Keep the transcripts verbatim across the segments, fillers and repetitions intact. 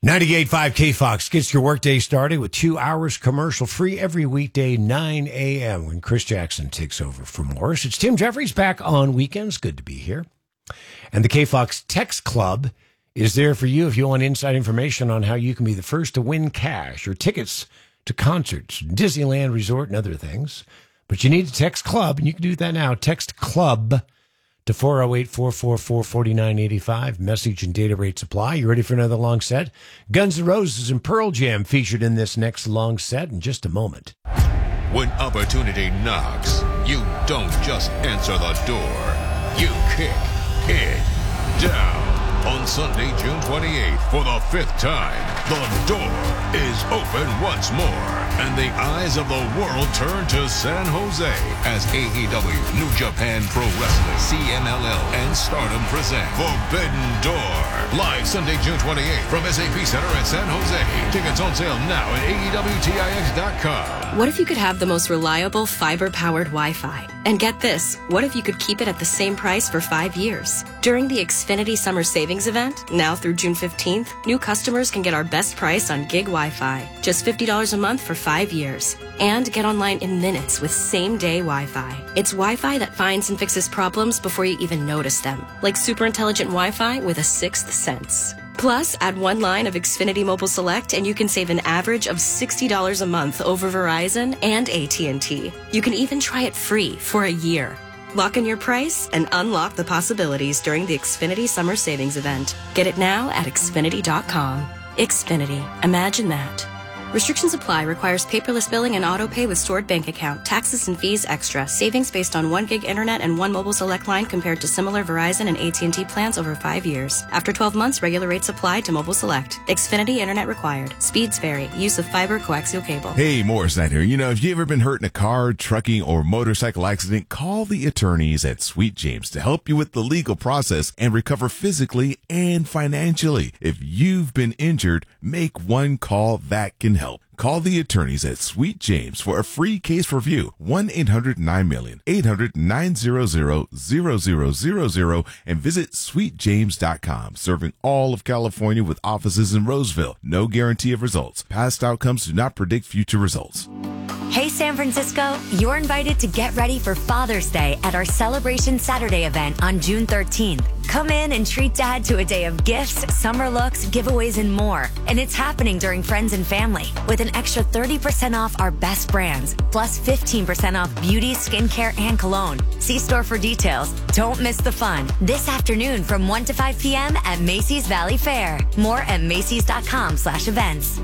ninety-eight point five K Fox gets your workday started with two hours commercial free every weekday, nine a.m. when Chris Jackson takes over for Morris. It's Tim Jeffries back on weekends. Good to be here. And the K Fox Text Club is there for you if you want inside information on how you can be the first to win cash or tickets to concerts, Disneyland Resort, and other things. But you need to text Club, and you can do that now. Text Club to four oh eight, four four four, four nine eight five. Message and data rates apply. You ready for another long set? Guns N' Roses and Pearl Jam featured in this next long set in just a moment. When opportunity knocks, you don't just answer the door. You kick it down. On Sunday, June twenty-eighth, for the fifth time, the door is open once more, and the eyes of the world turn to San Jose as A E W, New Japan Pro Wrestling, C M L L, and Stardom present Forbidden Door. Live Sunday, June twenty-eighth from S A P Center at San Jose. Tickets on sale now at A E W T I X dot com. What if you could have the most reliable fiber-powered Wi-Fi? And get this, what if you could keep it at the same price for five years? During the Xfinity Summer Savings Event, now through June fifteenth, new customers can get our best price on gig Wi-Fi, just fifty dollars a month for five years. And get online in minutes with same-day Wi-Fi. It's Wi-Fi that finds and fixes problems before you even notice them, like super intelligent Wi-Fi with a sixth sense. Plus, add one line of Xfinity Mobile Select and you can save an average of sixty dollars a month over Verizon and A T and T. You can even try it free for a year. Lock in your price and unlock the possibilities during the Xfinity Summer Savings Event. Get it now at Xfinity dot com. Xfinity. Imagine that. Restrictions apply. Requires paperless billing and auto pay with stored bank account. Taxes and fees extra. Savings based on one gig internet and one mobile select line compared to similar Verizon and A T and T plans over five years. After twelve months, regular rates apply to mobile select. Xfinity internet required. Speeds vary. Use of fiber coaxial cable. Hey, Morris Knight here. You know, if you ever been hurt in a car, trucking, or motorcycle accident, call the attorneys at Sweet James to help you with the legal process and recover physically and financially. If you've been injured, make one call that can help. Call the attorneys at Sweet James for a free case review. one eight hundred nine million, eight hundred nine hundred, zero zero zero zero, and visit sweet james dot com. Serving all of California with offices in Roseville. No guarantee of results. Past outcomes do not predict future results. Hey, San Francisco, you're invited to get ready for Father's Day at our Celebration Saturday event on June thirteenth. Come in and treat Dad to a day of gifts, summer looks, giveaways, and more. And it's happening during Friends and Family with an extra thirty percent off our best brands, plus fifteen percent off beauty, skincare, and cologne. See store for details. Don't miss the fun. This afternoon from one to five p.m. at Macy's Valley Fair. More at Macy's dot com slash events.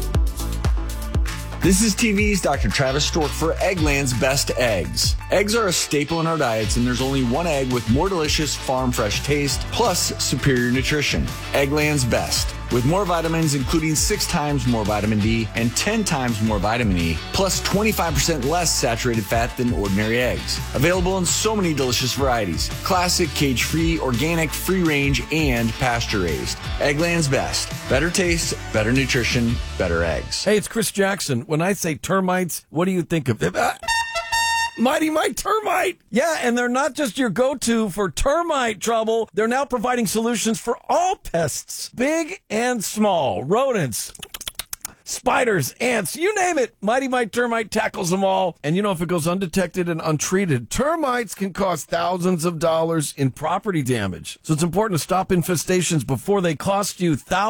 This is T V's Doctor Travis Stork for Eggland's Best Eggs. Eggs are a staple in our diets, and there's only one egg with more delicious farm fresh taste, plus superior nutrition. Eggland's Best. With more vitamins, including six times more vitamin D and ten times more vitamin E, plus twenty-five percent less saturated fat than ordinary eggs. Available in so many delicious varieties. Classic, cage-free, organic, free-range, and pasture-raised. Eggland's Best. Better taste, better nutrition, better eggs. Hey, it's Chris Jackson. When I say termites, what do you think of? Uh, Mighty Mite Termite. Yeah, and they're not just your go-to for termite trouble. They're now providing solutions for all pests, big and small, rodents, spiders, ants, you name it. Mighty Mite Termite tackles them all. And you know, if it goes undetected and untreated, termites can cause thousands of dollars in property damage. So it's important to stop infestations before they cost you thousands.